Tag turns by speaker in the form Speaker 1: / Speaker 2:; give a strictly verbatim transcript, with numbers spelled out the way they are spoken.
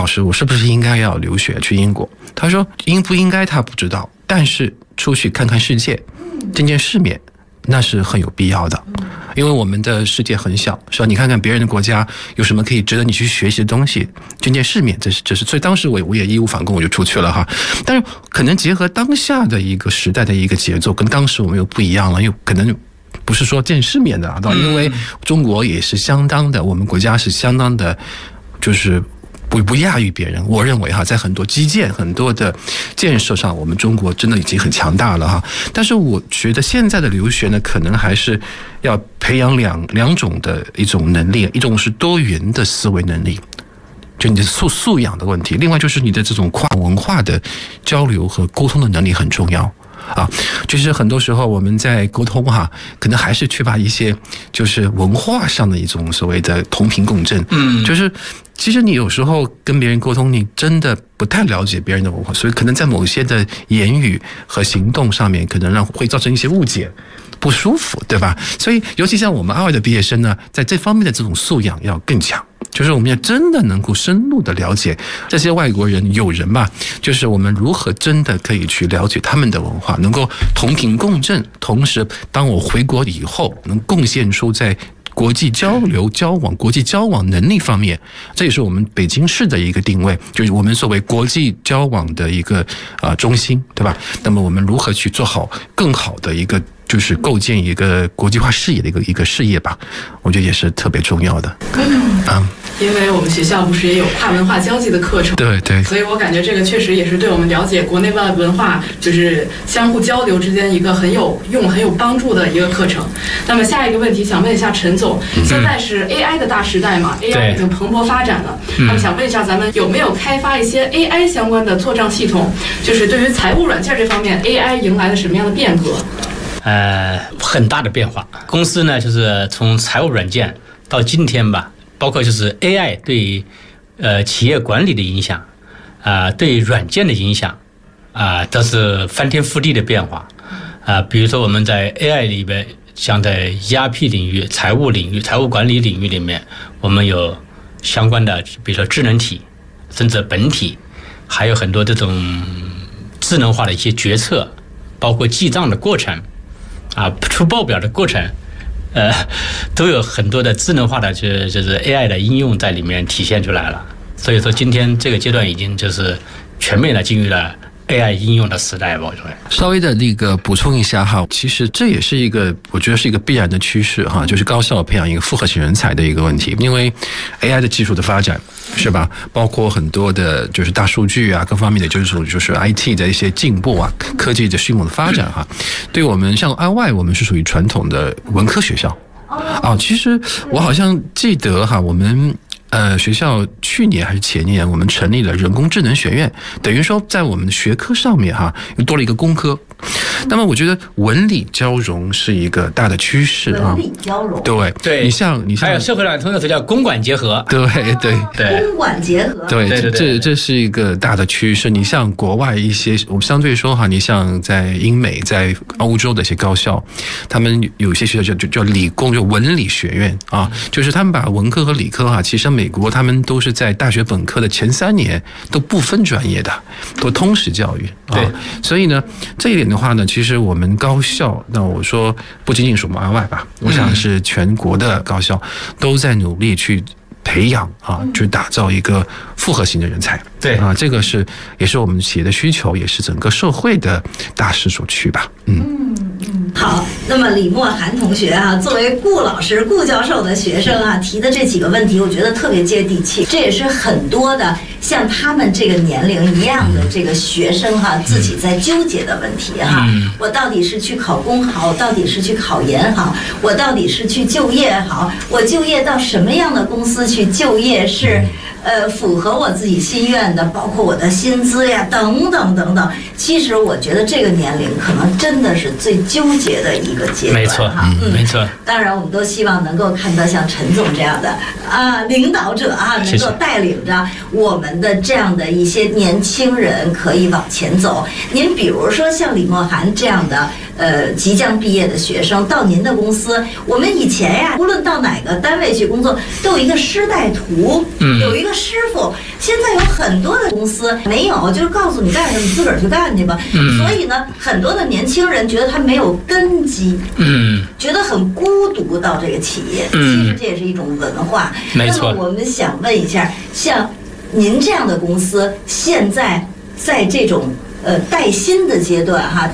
Speaker 1: 师，我是不是应该要留学去英国？他说应不应该他不知道，但是出去看看世界，见见世面，那是很有必要的。因为我们的世界很小，是吧？你看看别人的国家有什么可以值得你去学习的东西，见见世面，这是这是。所以当时我我也义无反顾，我就出去了哈。但是可能结合当下的一个时代的一个节奏，跟当时我们又不一样了，因为可能不是说见世面的啊，因为中国也是相当的，我们国家是相当的，就是不不亚于别人。我认为哈，在很多基建、很多的建设上，我们中国真的已经很强大了哈。但是我觉得现在的留学呢，可能还是要培养两两种的一种能力，一种是多元的思维能力，就你的素素养的问题；另外就是你的这种跨文化的交流和沟通的能力很重要。啊，就是很多时候我们在沟通哈，可能还是缺乏一些就是文化上的一种所谓的同频共振。嗯，就是其实你有时候跟别人沟通，你真的不太了解别人的文化，所以可能在某些的言语和行动上面，可能让会造成一些误解。不舒服，对吧？所以尤其像我们二外的毕业生呢，在这方面的这种素养要更强，就是我们要真的能够深入的了解这些外国人友人吧，就是我们如何真的可以去了解他们的文化，能够同频共振，同时当我回国以后能贡献出在国际交流交往国际交往能力方面，这也是我们北京市的一个定位，就是我们作为国际交往的一个呃中心，对吧？那么我们如何去做好更好的一个就是构建一个国际化视野的一个一个事业吧，我觉得也是特别重要的。嗯，啊，
Speaker 2: 因为我们学校不是也有跨文化交际的课程，
Speaker 1: 对对，
Speaker 2: 所以我感觉这个确实也是对我们了解国内外文化，就是相互交流之间一个很有用、很有帮助的一个课程。那么下一个问题想问一下陈总，现在是 A I 的大时代嘛、嗯、，A I 已经蓬勃发展了。那么想问一下，咱们有没有开发一些 A I 相关的做账系统？就是对于财务软件这方面 ，A I 迎来了什么样的变革？
Speaker 3: 呃，很大的变化。公司呢，就是从财务软件到今天吧，包括就是 A I 对呃企业管理的影响，啊、呃，对软件的影响，啊、呃，都是翻天覆地的变化。啊、呃，比如说我们在 A I 里边，像在 E R P 领域、财务领域、财务管理领域里面，我们有相关的，比如说智能体，甚至本体，还有很多这种智能化的一些决策，包括记账的过程。啊，出报表的过程，呃，都有很多的智能化的，就是就是 A I 的应用在里面体现出来了。所以说，今天这个阶段已经就是全面的进入了 A I 应用的时代吧，我认为。
Speaker 1: 稍微的那个补充一下哈，其实这也是一个我觉得是一个必然的趋势哈，就是高效培养一个复合型人才的一个问题。因为 A I 的技术的发展是吧，包括很多的就是大数据啊各方面的就是就是 I T 的一些进步啊，科技的迅猛的发展哈，对我们像二外我们是属于传统的文科学校啊，其实我好像记得哈，我们。呃，学校去年还是前年，我们成立了人工智能学院，等于说在我们的学科上面哈，又多了一个工科。那么我觉得文理交融是一个大的趋势啊。
Speaker 4: 文理交融，
Speaker 1: 对对，你像你像
Speaker 3: 还有社会上通常叫公管结合，
Speaker 1: 对对
Speaker 3: 对，
Speaker 4: 公管结合，
Speaker 1: 对
Speaker 3: 对对对，
Speaker 1: 这这是一个大的趋势。你像国外一些，我们相对说哈，你像在英美、在欧洲的一些高校，他们有些学校叫就叫理工，就文理学院啊，就是他们把文科和理科哈，其实美国他们都是在大学本科的前三年都不分专业的，都通识教育啊。
Speaker 3: 对，
Speaker 1: 所以呢，这一点的话呢，其实我们高校，那我说不仅仅是我们二外吧，我想是全国的高校都在努力去培养啊，去打造一个复合型的人才。
Speaker 3: 对
Speaker 1: 啊，这个是也是我们企业的需求，也是整个社会的大势所趋吧。嗯
Speaker 4: 嗯，好。那么李默涵同学啊，作为顾老师、顾教授的学生啊，提的这几个问题，我觉得特别接地气。这也是很多的像他们这个年龄一样的这个学生哈、啊，自己在纠结的问题哈、啊。我到底是去考公好，到底是去考研好，我到底是去就业好，我就业到什么样的公司去就业是呃符合我自己心愿的，包括我的薪资呀等等等等。其实我觉得这个年龄可能真的是最纠结的一个阶段，
Speaker 3: 没错
Speaker 4: 哈，
Speaker 3: 嗯，没错。
Speaker 4: 当然，我们都希望能够看到像陈总这样的啊领导者啊，能够带领着我们的这样的一些年轻人可以往前走。您比如说像李默涵这样的呃即将毕业的学生到您的公司，我们以前呀，无论到哪个单位去工作，都有一个师带徒，
Speaker 3: 嗯，
Speaker 4: 有一个师傅。现在有很多的公司没有，就是告诉你干什么，你自个儿去干去吧。
Speaker 3: 嗯，
Speaker 4: 所以呢，很多的年轻人觉得他没有根基，
Speaker 3: 嗯，
Speaker 4: 觉得很孤独到这个企业。
Speaker 3: 嗯，
Speaker 4: 其实这也是一种文化。
Speaker 3: 没错。
Speaker 4: 那么我们想问一下，像您这样的公司，现在在这种呃带薪的阶段哈，